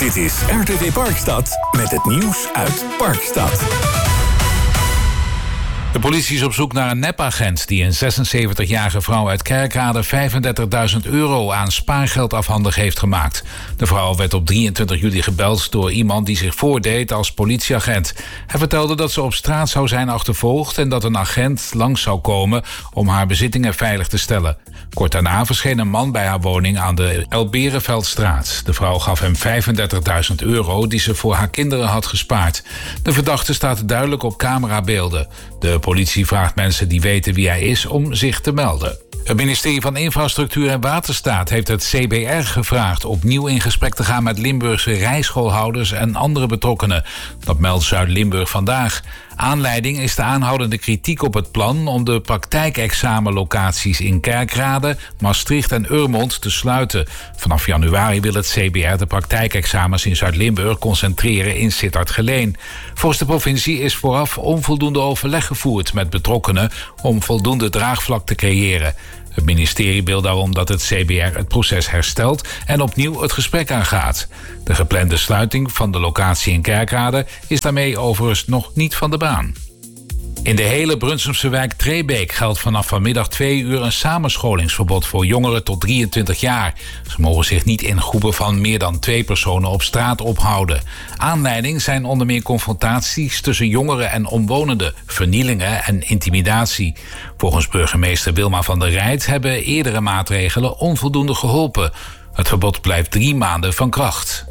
Dit is RTV Parkstad met het nieuws uit Parkstad. De politie is op zoek naar een nepagent die een 76-jarige vrouw uit Kerkrade €35.000 aan spaargeld afhandig heeft gemaakt. De vrouw werd op 23 juli gebeld door iemand die zich voordeed als politieagent. Hij vertelde dat ze op straat zou zijn achtervolgd en dat een agent langs zou komen om haar bezittingen veilig te stellen. Kort daarna verscheen een man bij haar woning aan de Elberenveldstraat. De vrouw gaf hem €35.000 die ze voor haar kinderen had gespaard. De verdachte staat duidelijk op camerabeelden. De politie vraagt mensen die weten wie hij is om zich te melden. Het ministerie van Infrastructuur en Waterstaat heeft het CBR gevraagd opnieuw in gesprek te gaan met Limburgse rijschoolhouders en andere betrokkenen. Dat meldt Zuid-Limburg vandaag. Aanleiding is de aanhoudende kritiek op het plan om de praktijkexamenlocaties in Kerkrade, Maastricht en Urmond te sluiten. Vanaf januari wil het CBR de praktijkexamens in Zuid-Limburg concentreren in Sittard-Geleen. Volgens de provincie is vooraf onvoldoende overleg gevoerd met betrokkenen om voldoende draagvlak te creëren. Het ministerie wil daarom dat het CBR het proces herstelt en opnieuw het gesprek aangaat. De geplande sluiting van de locatie in Kerkrade is daarmee overigens nog niet van de baan. In de hele Brunsumse wijk Trebeek geldt vanaf vanmiddag 2 uur een samenscholingsverbod voor jongeren tot 23 jaar. Ze mogen zich niet in groepen van meer dan 2 personen op straat ophouden. Aanleiding zijn onder meer confrontaties tussen jongeren en omwonenden, vernielingen en intimidatie. Volgens burgemeester Wilma van der Rijt hebben eerdere maatregelen onvoldoende geholpen. Het verbod blijft 3 maanden van kracht.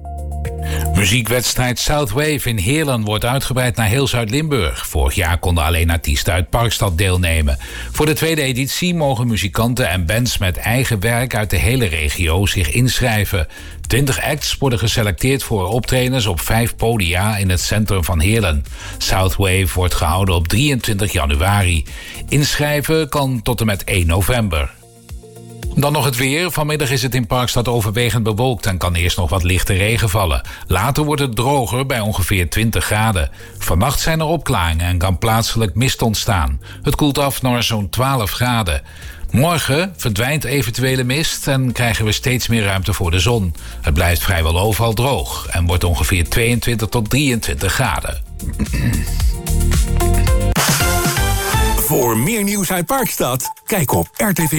Muziekwedstrijd Southwave in Heerlen wordt uitgebreid naar heel Zuid-Limburg. Vorig jaar konden alleen artiesten uit Parkstad deelnemen. Voor de tweede editie mogen muzikanten en bands met eigen werk uit de hele regio zich inschrijven. 20 acts worden geselecteerd voor optredens op 5 podia in het centrum van Heerlen. Southwave wordt gehouden op 23 januari. Inschrijven kan tot en met 1 november. Dan nog het weer. Vanmiddag is het in Parkstad overwegend bewolkt en kan eerst nog wat lichte regen vallen. Later wordt het droger bij ongeveer 20 graden. Vannacht zijn er opklaringen en kan plaatselijk mist ontstaan. Het koelt af naar zo'n 12 graden. Morgen verdwijnt eventuele mist en krijgen we steeds meer ruimte voor de zon. Het blijft vrijwel overal droog en wordt ongeveer 22 tot 23 graden. Voor meer nieuws uit Parkstad, kijk op RTV.